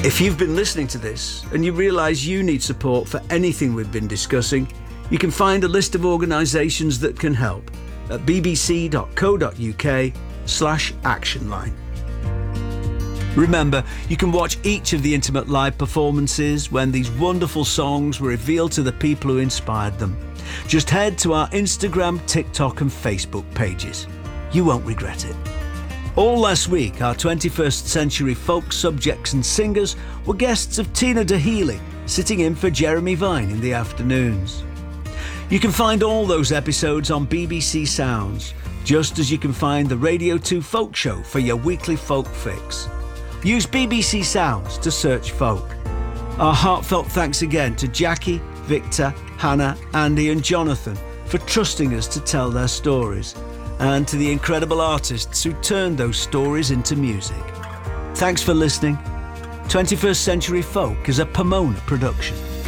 If you've been listening to this and you realise you need support for anything we've been discussing, you can find a list of organisations that can help at bbc.co.uk/actionline. Remember, you can watch each of the Intimate live performances when these wonderful songs were revealed to the people who inspired them. Just head to our Instagram, TikTok and Facebook pages. You won't regret it. All last week, our 21st century folk subjects and singers were guests of Tina Dahealy, sitting in for Jeremy Vine in the afternoons. You can find all those episodes on BBC Sounds, just as you can find the Radio 2 Folk Show for your weekly folk fix. Use BBC Sounds to search folk. Our heartfelt thanks again to Jackie, Victor, Hannah, Andy and Jonathan for trusting us to tell their stories, and to the incredible artists who turned those stories into music. Thanks for listening. 21st Century Folk is a Pomona production.